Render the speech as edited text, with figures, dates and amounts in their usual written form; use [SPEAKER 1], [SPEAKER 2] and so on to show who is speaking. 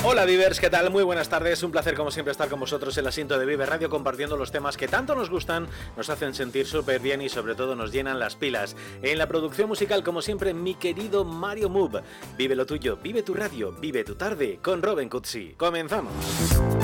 [SPEAKER 1] Hola Vivers, ¿qué tal? Muy buenas tardes, un placer como siempre estar con vosotros en el asiento de Vive Radio compartiendo los temas que tanto nos gustan, nos hacen sentir súper bien y sobre todo nos llenan las pilas. En la producción musical, como siempre, mi querido Mario Move. Vive lo tuyo, vive tu radio, vive tu tarde con Robin Cutsi. ¡Comenzamos!